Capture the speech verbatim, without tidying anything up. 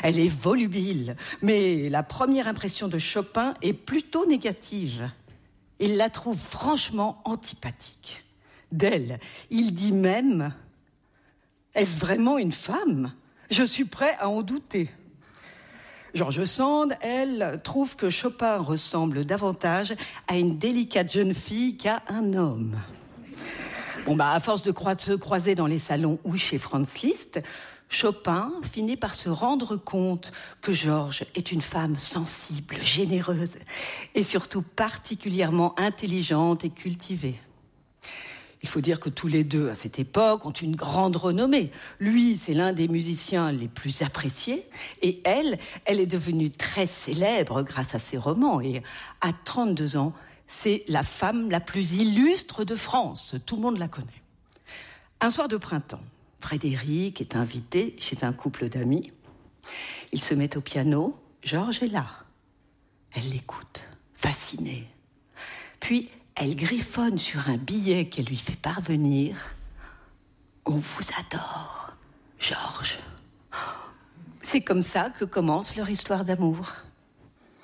Elle est volubile, mais la première impression de Chopin est plutôt négative. Il la trouve franchement antipathique. D'elle, il dit même « Est-ce vraiment une femme ? Je suis prêt à en douter ». George Sand, elle, trouve que Chopin ressemble davantage à une délicate jeune fille qu'à un homme. Bon, bah, à force de croi- se croiser dans les salons ou chez Franz Liszt, Chopin finit par se rendre compte que Georges est une femme sensible, généreuse et surtout particulièrement intelligente et cultivée. Il faut dire que tous les deux, à cette époque, ont une grande renommée. Lui, c'est l'un des musiciens les plus appréciés. Et elle, elle est devenue très célèbre grâce à ses romans. Et à trente-deux ans, c'est la femme la plus illustre de France. Tout le monde la connaît. Un soir de printemps, Frédéric est invité chez un couple d'amis. Ils se mettent au piano. Georges est là. Elle l'écoute, fascinée. Puis, elle griffonne sur un billet qu'elle lui fait parvenir. « On vous adore, Georges. » C'est comme ça que commence leur histoire d'amour.